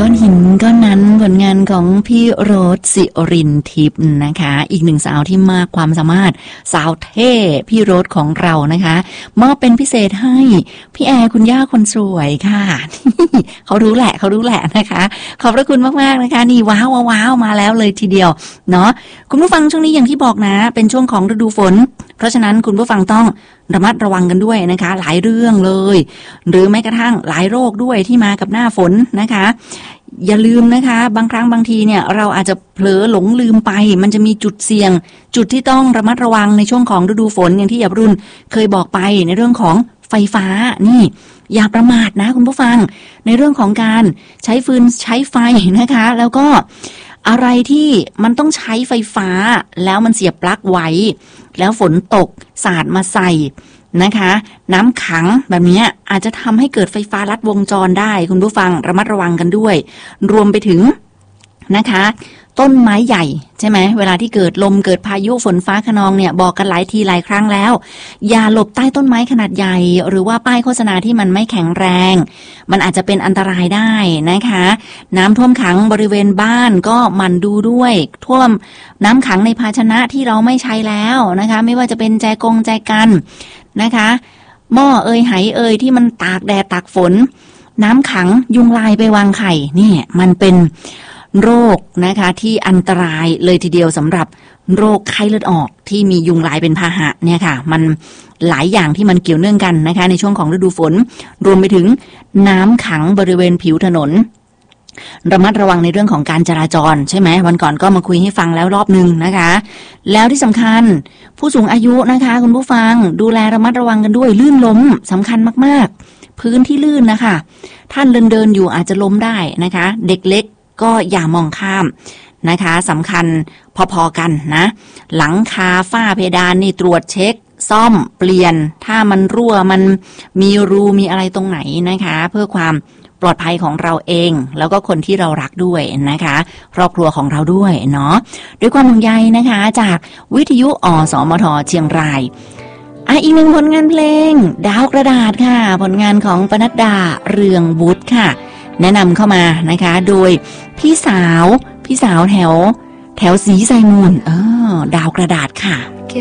ก้อนหินก้อนนั้นผลงานของพี่โรสศิรินทิพย์นะคะอีกหนึ่งสาวที่มากความสามารถสาวเท่พี่โรสของเรานะคะมอบเป็นพิเศษให้พี่แอร์คุณย่าคนสวยค่ะ เขารู้แหละนะคะขอบพระคุณมากๆนะคะนี่ว้าวมาแล้วเลยทีเดียวเนาะคุณผู้ฟังช่วงนี้อย่างที่บอกนะเป็นช่วงของฤดูฝนเพราะฉะนั้นคุณผู้ฟังต้องระมัดระวังกันด้วยนะคะหลายเรื่องเลยหรือแม้กระทั่งหลายโรคด้วยที่มากับหน้าฝนนะคะอย่าลืมนะคะบางครั้งบางทีเนี่ยเราอาจจะเผลอหลงลืมไปมันจะมีจุดเสี่ยงจุดที่ต้องระมัดระวังในช่วงของฤดูฝนอย่างที่หยาบรุ่นเคยบอกไปในเรื่องของไฟฟ้านี่อย่าประมาทนะคุณผู้ฟังในเรื่องของการใช้ฟืนใช้ไฟนะคะแล้วก็อะไรที่มันต้องใช้ไฟฟ้าแล้วมันเสียบปลั๊กไว้แล้วฝนตกสาดมาใส่นะคะน้ำขังแบบนี้อาจจะทำให้เกิดไฟฟ้าลัดวงจรได้คุณผู้ฟังระมัดระวังกันด้วยรวมไปถึงนะคะต้นไม้ใหญ่ใช่ไหมเวลาที่เกิดลมเกิดพายุฝนฟ้าคะนองเนี่ยบอกกันหลายทีหลายครั้งแล้วอย่าหลบใต้ต้นไม้ขนาดใหญ่หรือว่าป้ายโฆษณาที่มันไม่แข็งแรงมันอาจจะเป็นอันตรายได้นะคะน้ำท่วมขังบริเวณบ้านก็หมั่นดูด้วยท่วมน้ำขังในภาชนะที่เราไม่ใช้แล้วนะคะไม่ว่าจะเป็นแจกันนะคะหม้อไหที่มันตากแดดตากฝนน้ำขังยุงลายไปวางไข่นี่มันเป็นโรคนะคะที่อันตรายเลยทีเดียวสำหรับโรคไข้เลือดออกที่มียุงลายเป็นพาหะเนี่ยค่ะมันหลายอย่างที่มันเกี่ยวเนื่องกันนะคะในช่วงของฤดูฝนรวมไปถึงน้ำขังบริเวณผิวถนนระมัดระวังในเรื่องของการจราจรใช่ไหมวันก่อนก็มาคุยให้ฟังแล้วรอบนึงนะคะแล้วที่สำคัญผู้สูงอายุนะคะคุณผู้ฟังดูแลระมัดระวังกันด้วยลื่นล้มสำคัญมากๆพื้นที่ลื่นนะคะท่านเดินอยู่อาจจะล้มได้นะคะเด็กเล็กก็อย่ามองข้ามนะคะสำคัญพอๆกันนะหลังคาฝ้าเพดานนี่ตรวจเช็คซ่อมเปลี่ยนถ้ามันรั่วมันมีรูมีอะไรตรงไหนนะคะเพื่อความปลอดภัยของเราเองแล้วก็คนที่เรารักด้วยนะคะครอบครัวของเราด้วยเนาะด้วยความห่วงใยนะคะจากวิทยุอสมทเชียงรายอีกหนึ่งผลงานเพลงดาวกระดาษค่ะผลงานของปนัดดาเรืองวุฒิค่ะแนะนำเข้ามานะคะโดยพี่สาวแถวสีไซมูลดาวกระดาษค่ะ